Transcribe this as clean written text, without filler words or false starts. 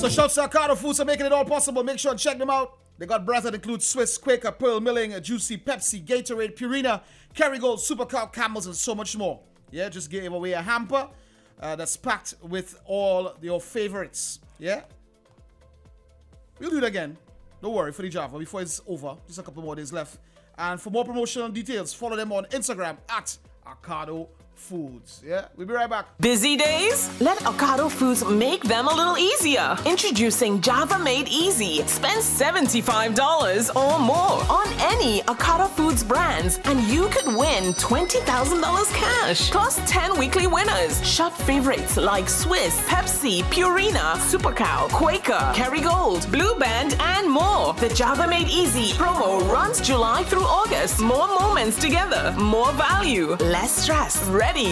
So shouts to Ocado Foods for making it all possible. Make sure and check them out. They got brands that include Swiss, Quaker, Pearl Milling, Juicy, Pepsi, Gatorade, Purina, Kerrygold, Super Cow, Camels, and so much more. Yeah, just gave away a hamper that's packed with all your favorites. Yeah? We'll do it again. Don't worry for the Java before it's over. Just a couple more days left. And for more promotional details, follow them on Instagram at Ocado Foods. Yeah, we'll be right back. Busy days? Let Ocado Foods make them a little easier. Introducing Java Made Easy. Spend $75 or more on any Ocado Foods brands and you could win $20,000 cash. Plus 10 weekly winners. Shop favorites like Swiss, Pepsi, Purina, Super Cow, Quaker, Kerrygold, Blue Band, and more. The Java Made Easy promo runs July through August. More moments together. More value. Less stress. Ready